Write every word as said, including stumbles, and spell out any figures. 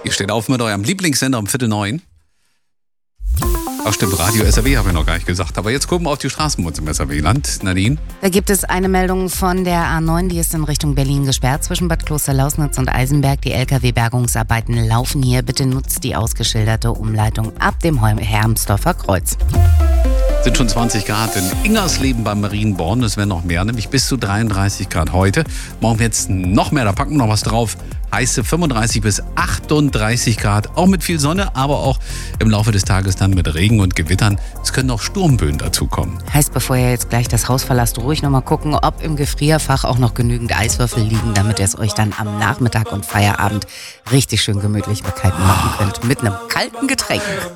Ihr steht auf mit eurem Lieblingssender um Viertel neun. Ach stimmt, Radio S R W habe ich noch gar nicht gesagt. Aber jetzt gucken wir auf die Straßen bei uns im S R W-Land. Nadine? Da gibt es eine Meldung von der A neun, die ist in Richtung Berlin gesperrt zwischen Bad Klosterlausnitz und Eisenberg. Die L K W-Bergungsarbeiten laufen hier. Bitte nutzt die ausgeschilderte Umleitung ab dem Hermsdorfer Kreuz. Sind schon zwanzig Grad in Ingersleben beim Marienborn. Es werden noch mehr, nämlich bis zu dreiunddreißig Grad heute. Morgen wird es noch mehr, da packen wir noch was drauf. Heiße fünfunddreißig bis achtunddreißig Grad, auch mit viel Sonne, aber auch im Laufe des Tages dann mit Regen und Gewittern. Es können auch Sturmböen dazukommen. Heißt, bevor ihr jetzt gleich das Haus verlasst, ruhig nochmal gucken, ob im Gefrierfach auch noch genügend Eiswürfel liegen, damit ihr es euch dann am Nachmittag und Feierabend richtig schön gemütlich mit kalten machen könnt. Mit einem kalten Getränk.